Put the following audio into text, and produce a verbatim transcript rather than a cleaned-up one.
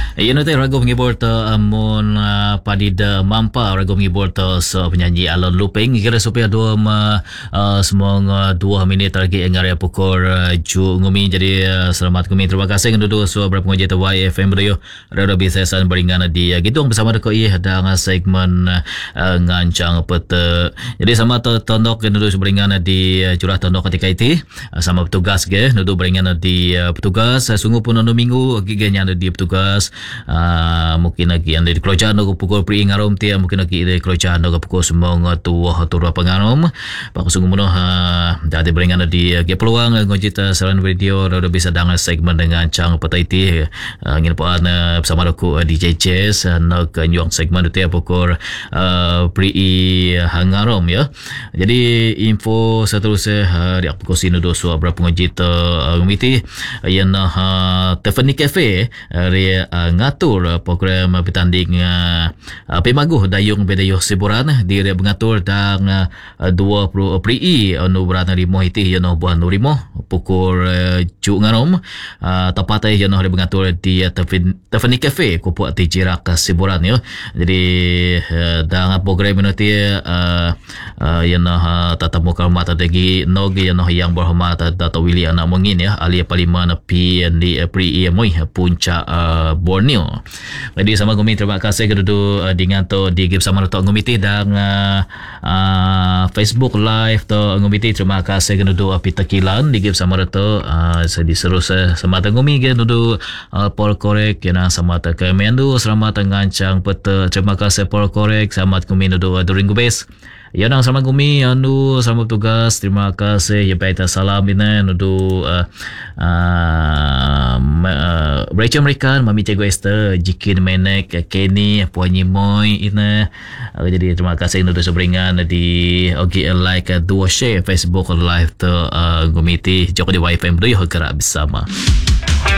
Ya nanti ragu menghibur tu amun uh, padida mampa ragu menghibur tu so penyanyi Alon Luping kira supaya dua uh, uh, semua uh, dua minit lagi ngari pukul uh, ju ngumi jadi uh, selamat ngumi terima kasih ngedudu so berapa ngejeta Y F M radio radio bisasan beringan di uh, gitu bersama dekat i ada segmen uh, ngancang pete jadi sama tu tondok ngedudu beringan di uh, curah tondok ketika itu uh, sama petugas ke ngedudu beringan di uh, petugas uh, sungguh pun anu minggu giganya ada di petugas. Uh, mungkin lagi yang dari kerajaan aku pukul pri ngarom tia mungkin lagi dari kerajaan aku pukul semua tuah turah pengarom pak sungguh mono uh, dah ada beringan di uh, peluang ngojita saran video dah bisa dengan segmen dengan cang petaiti uh, ngin puan uh, bersama aku uh, D J Jazz uh, nak nyuang segmen tia pukul uh, pri hangarom ya jadi info seterusnya uh, di pukul sini do so berapa ngojita uh, ngomiti uh, yang uh, Tiffany Cafe uh, dia uh, ngatur uh, program uh, bertanding uh, uh, pemaguh dayung bedayuh siburan dia mengatur dan uh, dua puluh April anu berana limo iti yang buah nu limo pukul uh, cu ngarom uh, tepat yang dia mengatur di uh, Tiffany Cafe kupuk di jirak uh, siburan ya jadi uh, dan program ini uh, uh, yang uh, tatamu hormat dagi nogi yang yang berhormat Dato' Willy anak mungin ya ahli parlimen P N D Pri Moi puncak uh, Borneo. Jadi sama kami terima kasih kedudu uh, dengan tu di bersama Dato' Ngumiti dan uh, uh, Facebook live tu Ngumiti terima kasih kedudu api tekilan di bersama Dato' uh, sedih serus uh, semata ngumi kedudu uh, Paul Korek kena semata kemendu selamat ngancang peta terima kasih Paul Korek selamat kumi kedudu uh, during gubes. Ya nang sama kami anu sama tugas terima kasih ya baik salam ini nudu uh, uh, uh, Rachel American Mami Cego Esther Jikin Menek Kenny Puanyi Moy ini uh, jadi terima kasih nudu seberingan di okay, like uh, dua share Facebook live tu uh, gumiti joko di Y F M radio kerap bersama.